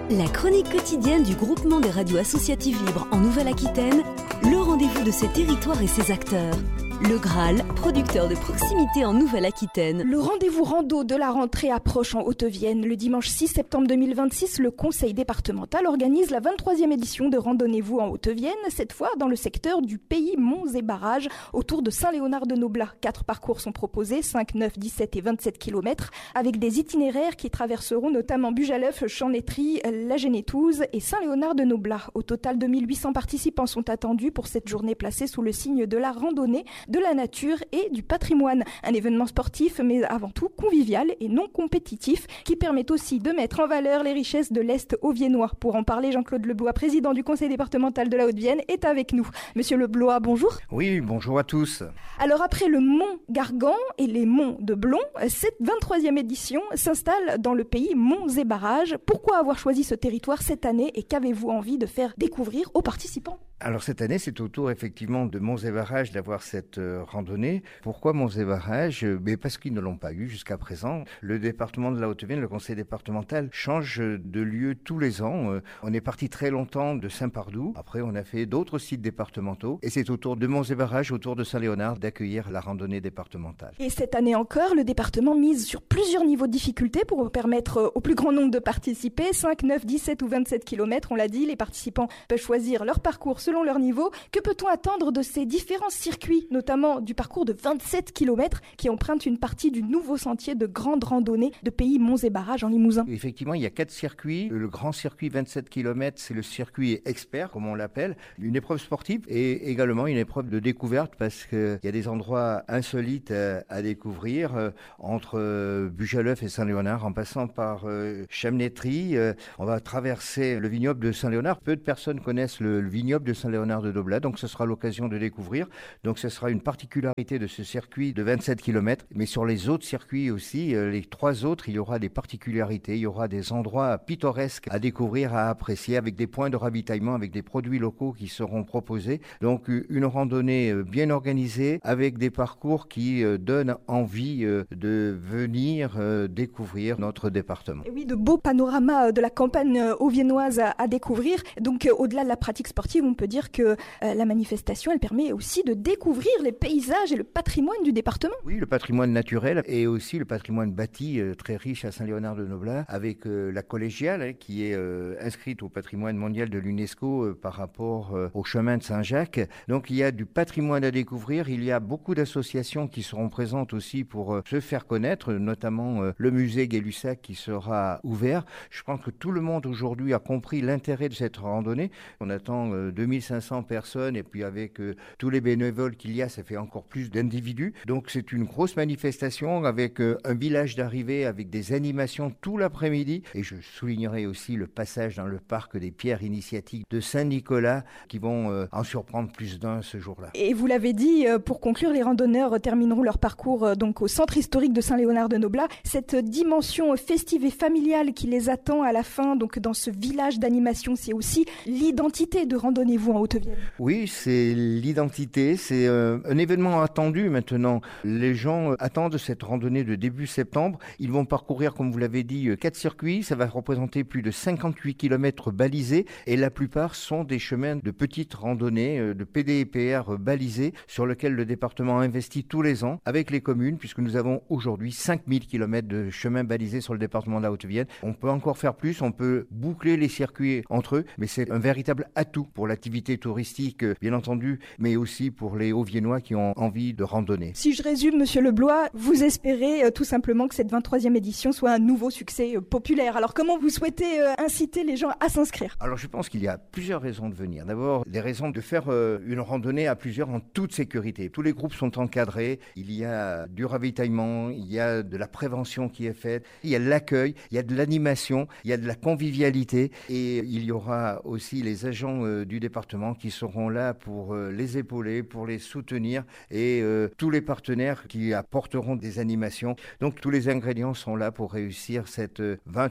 La chronique quotidienne du groupement des radios associatives libres en Nouvelle-Aquitaine, le rendez-vous de ses territoires et ses acteurs. Le Graal, producteur de proximité en Nouvelle-Aquitaine. Le rendez-vous rando de la rentrée approche en Haute-Vienne. Le dimanche 6 septembre 2026, le conseil départemental organise la 23e édition de Randonnez-vous en Haute-Vienne, cette fois dans le secteur du pays Monts et Barrages, autour de Saint-Léonard-de-Noblat. 4 parcours sont proposés, 5, 9, 17 et 27 km, avec des itinéraires qui traverseront notamment Bujaleuf, Champnétry, La Génétouze et Saint-Léonard-de-Noblat. Au total, 2800 participants sont attendus pour cette journée placée sous le signe de la randonnée, de la nature et du patrimoine. Un événement sportif, mais avant tout convivial et non compétitif, qui permet aussi de mettre en valeur les richesses de l'Est haut-viennois. Pour en parler, Jean-Claude Leblois, président du conseil départemental de la Haute-Vienne, est avec nous. Monsieur Leblois, bonjour. Oui, bonjour à tous. Alors après le mont Gargan et les monts de Blon, cette 23e édition s'installe dans le pays Monts et Barrages. Pourquoi avoir choisi ce territoire cette année et qu'avez-vous envie de faire découvrir aux participants ? Alors cette année, c'est au tour effectivement de Monts et Barrages d'avoir cette randonnée. Pourquoi Monts et Barrages ? Parce qu'ils ne l'ont pas eu jusqu'à présent. Le département de la Haute-Vienne, le conseil départemental, change de lieu tous les ans. On est parti très longtemps de Saint-Pardoux. Après, on a fait d'autres sites départementaux. Et c'est au tour de Monts et Barrages, autour de Saint-Léonard, d'accueillir la randonnée départementale. Et cette année encore, le département mise sur plusieurs niveaux de difficulté pour permettre au plus grand nombre de participer. 5, 9, 17 ou 27 km, on l'a dit, les participants peuvent choisir leur parcours selon leur niveau. Que peut-on attendre de ces différents circuits, notamment du parcours de 27 km qui emprunte une partie du nouveau sentier de grande randonnée de pays Monts et Barrages en Limousin ? Effectivement, il y a 4 circuits. Le grand circuit 27 km, c'est le circuit expert, comme on l'appelle, une épreuve sportive et également une épreuve de découverte parce qu'il y a des endroits insolites à découvrir entre Bujaleuf et Saint-Léonard en passant par Champnétry. On va traverser le vignoble de Saint-Léonard. Peu de personnes connaissent le vignoble de Saint-Léonard-de-Noblat, donc ce sera l'occasion de découvrir. Donc ce sera une particularité de ce circuit de 27 km, mais sur les autres circuits aussi, les 3 autres, il y aura des particularités, il y aura des endroits pittoresques à découvrir, à apprécier, avec des points de ravitaillement, avec des produits locaux qui seront proposés. Donc une randonnée bien organisée, avec des parcours qui donnent envie de venir découvrir notre département. Et oui, de beaux panoramas de la campagne haut-viennoise à découvrir. Donc au-delà de la pratique sportive, on peut dire que la manifestation, elle permet aussi de découvrir les paysages et le patrimoine du département. Oui, le patrimoine naturel et aussi le patrimoine bâti très riche à Saint-Léonard-de-Noblat avec la collégiale qui est inscrite au patrimoine mondial de l'UNESCO par rapport au chemin de Saint-Jacques. Donc il y a du patrimoine à découvrir, il y a beaucoup d'associations qui seront présentes aussi pour se faire connaître, notamment le musée Gay-Lussac qui sera ouvert. Je pense que tout le monde aujourd'hui a compris l'intérêt de cette randonnée. On attend 2500 personnes et puis avec tous les bénévoles qu'il y a, ça fait encore plus d'individus. Donc c'est une grosse manifestation avec un village d'arrivée, avec des animations tout l'après-midi. Et je soulignerai aussi le passage dans le parc des pierres initiatiques de Saint-Nicolas qui vont en surprendre plus d'un ce jour-là. Et vous l'avez dit, pour conclure, les randonneurs termineront leur parcours donc au centre historique de Saint-Léonard-de-Noblat. Cette dimension festive et familiale qui les attend à la fin, donc dans ce village d'animation, c'est aussi l'identité de Randonnez-vous en Haute-Vienne. Oui, c'est l'identité, c'est un événement attendu maintenant. Les gens attendent cette randonnée de début septembre. Ils vont parcourir, comme vous l'avez dit, 4 circuits. Ça va représenter plus de 58 km balisés et la plupart sont des chemins de petites randonnées, de PDPR balisés sur lesquels le département investit tous les ans avec les communes puisque nous avons aujourd'hui 5000 km de chemins balisés sur le département de la Haute-Vienne. On peut encore faire plus, on peut boucler les circuits entre eux, mais c'est un véritable atout pour l'activité touristique, bien entendu, mais aussi pour les Hauts-Viennois qui ont envie de randonner. Si je résume, Monsieur Leblois, vous espérez tout simplement que cette 23e édition soit un nouveau succès populaire. Alors comment vous souhaitez inciter les gens à s'inscrire ? Alors je pense qu'il y a plusieurs raisons de venir. D'abord, des raisons de faire une randonnée à plusieurs en toute sécurité. Tous les groupes sont encadrés, il y a du ravitaillement, il y a de la prévention qui est faite, il y a de l'accueil, il y a de l'animation, il y a de la convivialité et il y aura aussi les agents du département qui seront là pour les épauler, pour les soutenir et tous les partenaires qui apporteront des animations. Donc tous les ingrédients sont là pour réussir cette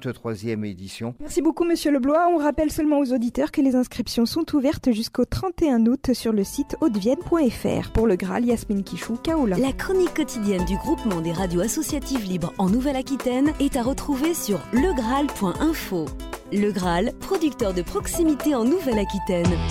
23e édition. Merci beaucoup Monsieur Leblois. On rappelle seulement aux auditeurs que les inscriptions sont ouvertes jusqu'au 31 août sur le site hautevienne.fr. Pour le Graal, Yasmine Kichou, Kaoula. La chronique quotidienne du groupement des radios associatives libres en Nouvelle-Aquitaine est à retrouver sur legraal.info. Le Graal, producteur de proximité en Nouvelle-Aquitaine.